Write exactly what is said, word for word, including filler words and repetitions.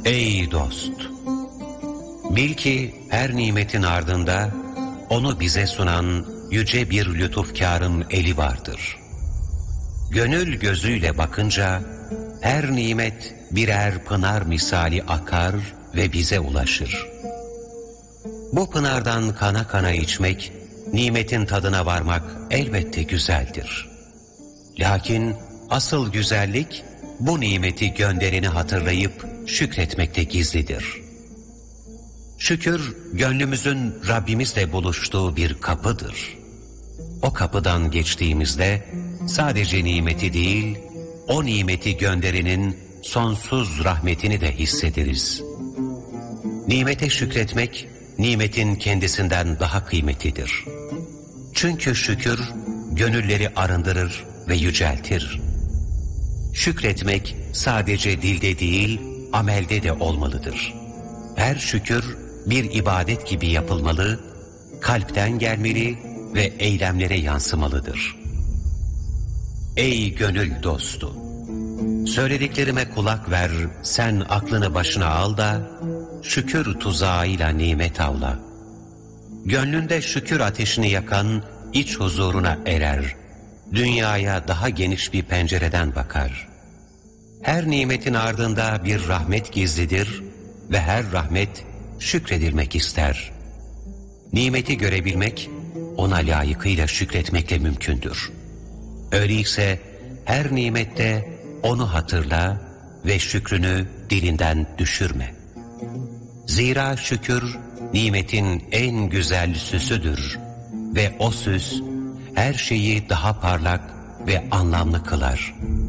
Ey dost! Bil ki her nimetin ardında onu bize sunan yüce bir lütufkârın eli vardır. Gönül gözüyle bakınca her nimet birer pınar misali akar ve bize ulaşır. Bu pınardan kana kana içmek, nimetin tadına varmak elbette güzeldir. Lakin asıl güzellik bu nimeti göndereni hatırlayıp şükretmekte gizlidir. Şükür, gönlümüzün Rabbimizle buluştuğu bir kapıdır. O kapıdan geçtiğimizde sadece nimeti değil, o nimeti gönderenin sonsuz rahmetini de hissederiz. Nimete şükretmek, nimetin kendisinden daha kıymetlidir. Çünkü şükür, gönülleri arındırır ve yüceltir. Şükretmek sadece dilde değil, amelde de olmalıdır. Her şükür bir ibadet gibi yapılmalı, kalpten gelmeli ve eylemlere yansımalıdır. Ey gönül dostu! Söylediklerime kulak ver, sen aklını başına al da, şükür tuzağıyla nimet avla. Gönlünde şükür ateşini yakan, iç huzuruna erer, dünyaya daha geniş bir pencereden bakar. Her nimetin ardında bir rahmet gizlidir ve her rahmet şükredilmek ister. Nimeti görebilmek, ona layıkıyla şükretmekle mümkündür. Öyleyse her nimette onu hatırla ve şükrünü dilinden düşürme. Zira şükür nimetin en güzel süsüdür ve o süs her şeyi daha parlak ve anlamlı kılar.